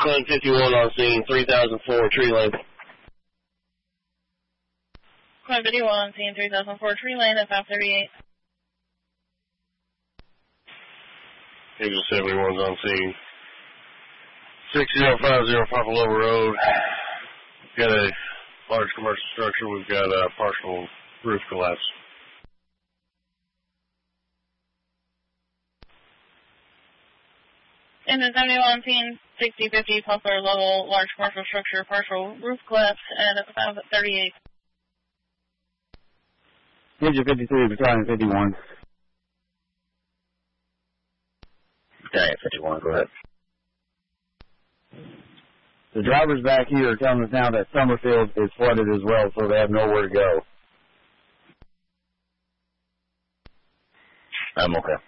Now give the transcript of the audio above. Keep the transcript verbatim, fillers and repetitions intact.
Parkland fifty-one on scene, three thousand four, tree lane. Parkland fifty-one on scene, three thousand four, tree lane at five thirty-eight. Angel seventy-one's on scene. six zero five zero Popolova Road. We've got a large commercial structure. We've got a partial roof collapse. Engine seventy-one on scene, sixty fifty Poplar level, large commercial structure, partial roof collapse at five thirty-eight. Engine fifty-three, Battalion fifty-one. Battalion fifty-one, go ahead. The drivers back here are telling us now that Summerfield is flooded as well, so they have nowhere to go. I'm okay.